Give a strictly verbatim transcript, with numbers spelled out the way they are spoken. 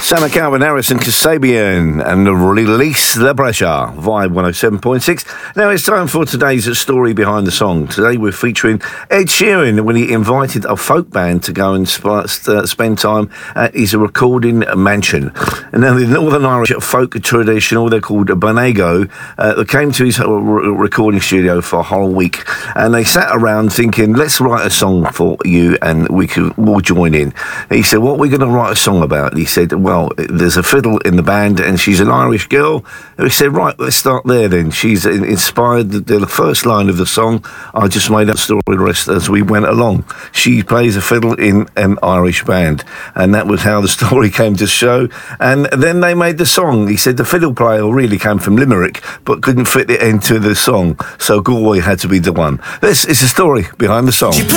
Sam Calvin Harris and Kasabian and Release the Pressure, Vibe one oh seven point six. Now it's time for today's story behind the song. Today we're featuring Ed Sheeran when he invited a folk band to go and sp- st- spend time at his recording mansion. And now the Northern Irish folk tradition, all they're called a Bonago, uh, they came to his re- recording studio for a whole week and they sat around thinking, let's write a song for you and we can all join in. And he said, what are we going to write a song about? And he said, well, there's a fiddle in the band and she's an Irish girl. And we said, right, let's start there then. She's inspired the, the first line of the song. I just made that story the rest as we went along. She plays a fiddle in an Irish band. And that was how the story came to show. And then they made the song. He said the fiddle player really came from Limerick, but couldn't fit it into the song. So Galway had to be the one. This is the story behind the song.